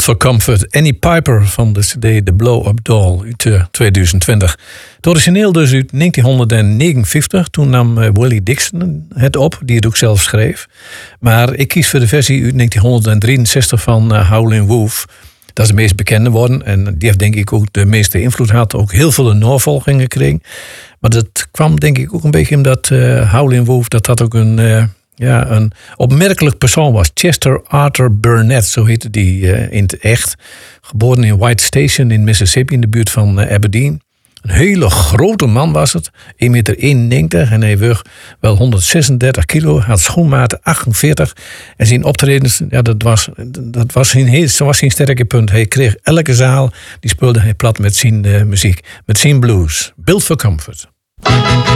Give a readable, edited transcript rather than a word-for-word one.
for Comfort, Annie Piper van de cd The Blow-Up Doll uit 2020. Het origineel dus uit 1959. Toen nam Willie Dixon het op, die het ook zelf schreef. Maar ik kies voor de versie uit 1963 van Howlin' Wolf. Dat is de meest bekende worden. En die heeft denk ik ook de meeste invloed gehad. Ook heel veel navolgingen gekregen. Maar dat kwam denk ik ook een beetje omdat Howlin' Wolf, dat ook een opmerkelijk persoon was. Chester Arthur Burnett, zo heette die in het echt. Geboren in White Station in Mississippi, in de buurt van Aberdeen. Een hele grote man was het. 1,91 meter en hij weeg wel 136 kilo. Had schoenmaat 48. En zijn optredens, dat was zijn sterke punt. Hij kreeg elke zaal, die speelde hij plat met zijn muziek. Met zijn blues. Built for Comfort.